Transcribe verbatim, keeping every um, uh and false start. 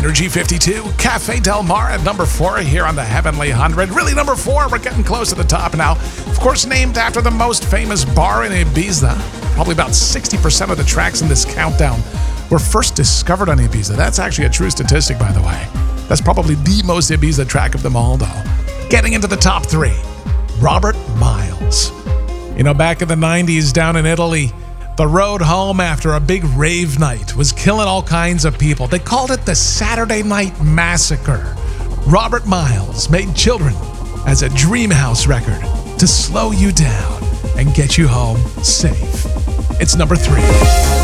Energy fifty-two, Cafe Del Mar at number four here on the Heavenly one hundred. Really, number four, we're getting close to the top now. Of course, named after the most famous bar in Ibiza. Probably about sixty percent of the tracks in this countdown were first discovered on Ibiza. That's actually a true statistic, by the way. That's probably the most Ibiza track of them all, though. Getting into the top three, Robert Miles. You know, back in the nineties down in Italy, the road home after a big rave night was killing all kinds of people. They called it the Saturday Night Massacre. Robert Miles made Children as a Dreamhouse record to slow you down and get you home safe. It's number three.